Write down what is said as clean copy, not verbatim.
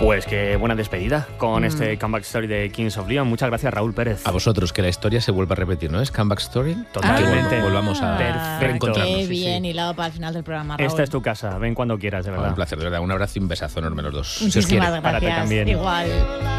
Pues qué buena despedida con este Comeback Story de Kings of Leon. Muchas gracias, Raúl Pérez. A vosotros, que la historia se vuelva a repetir, ¿no? Es Comeback Story. Totalmente. Que volvamos a reencontrarnos. Qué bien hilado para el final del programa, Raúl. Esta es tu casa, ven cuando quieras, de verdad. Un placer, de verdad. Un abrazo y un besazo enorme los dos. Muchísimas Si os quiere. gracias. Para ti también. Igual.